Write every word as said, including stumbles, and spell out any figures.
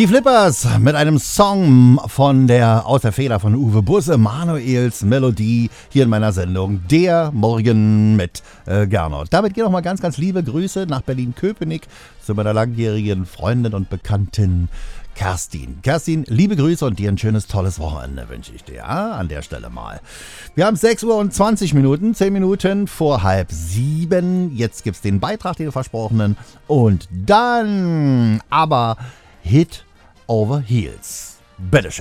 Die Flippers mit einem Song von der Aus der Feder von Uwe Busse, Manuels Melodie, hier in meiner Sendung Der Morgen mit äh, Gernot. Damit gehen noch mal ganz, ganz liebe Grüße nach Berlin-Köpenick zu meiner langjährigen Freundin und Bekanntin Kerstin. Kerstin, liebe Grüße und dir ein schönes, tolles Wochenende wünsche ich dir, ja, an der Stelle mal. Wir haben sechs Uhr und zwanzig Minuten, zehn Minuten vor halb sieben. Jetzt gibt's den Beitrag, den versprochenen. Und dann aber Hit over Heels. Bitteschön.